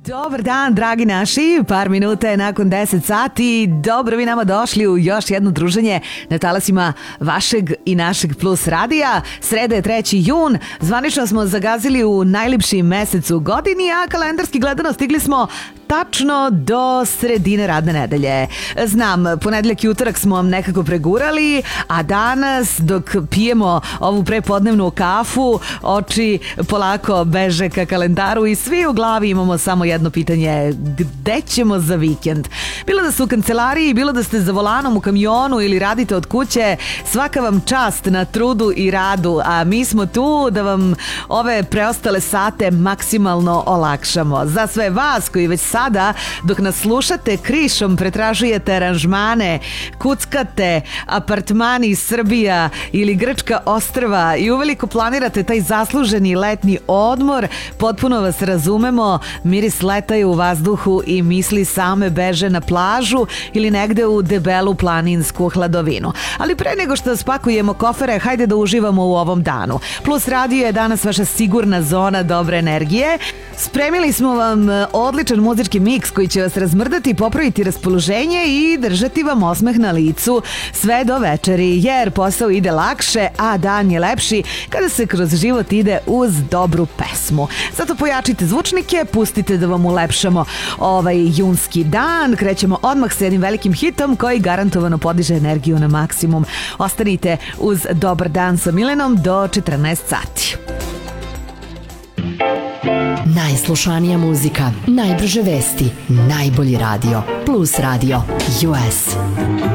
Dobar dan, dragi naši, par minuta je nakon 10 sati. Dobro vi nama došli u još jedno druženje na talasima vašeg i našeg Plus radija. Sreda je 3. jun, zvanično smo zagazili u najljepši mesec u godini, a kalendarski gledano stigli smo tačno do sredine radne nedelje. Znam, ponedeljak i utorak smo vam nekako pregurali, a danas dok pijemo ovu prepodnevnu kafu, oči polako beže ka kalendaru i svi u glavi imamo samo jedno pitanje: gde ćemo za vikend? Bilo da ste u kancelariji, bilo da ste za volanom u kamionu ili radite od kuće, svaka vam čast na trudu i radu, a mi smo tu da vam ove preostale sate maksimalno olakšamo. Za sve vas koji već sada, dok nas slušate, krišom pretražujete aranžmane, kuckate apartmani iz Srbija ili Grčka ostrva i uveliko planirate taj zasluženi letnji odmor, potpuno vas razumemo. Miris leta je u vazduhu i misli same beže na plažu ili negde u debelu planinsku hladovinu. Ali pre nego što spakujemo kofere, hajde da uživamo u ovom danu. Plus radio je danas vaša sigurna zona dobre energije. Spremili smo vam odličan muzički miks koji će vas razmrdati, popraviti raspoloženje i držati vam osmeh na licu sve do večeri, jer posao ide lakše, a dan je lepši kada se kroz život ide uz dobru pesmu. Zato pojačite zvučnike, pustite da vam ulepšamo ovaj junski dan. Krećemo odmah sa jednim velikim hitom koji garantovano podiže energiju na maksimum. Ostanite uz Dobar dan sa Milenom do 14 sati. Najslušanija muzika, najbrže vesti, najbolji radio. Plus radio US.